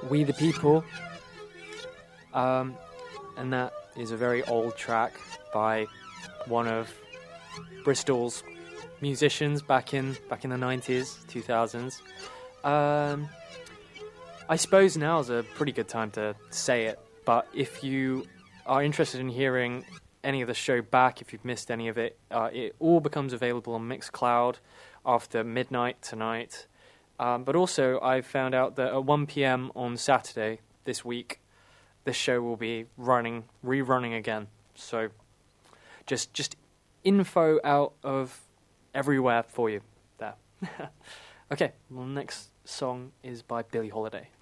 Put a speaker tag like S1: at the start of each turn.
S1: We the People. And that is a very old track by one of Bristol's musicians back in the 90s, 2000s. I suppose now is a pretty good time to say it, but if you are interested in hearing any of the show back, if you've missed any of it, it all becomes available on Mixcloud after midnight tonight. But also, I found out that at 1 p.m. on Saturday this week, this show will be rerunning again. So, just info out of everywhere for you there. Okay, well, the next song is by Billie Holiday.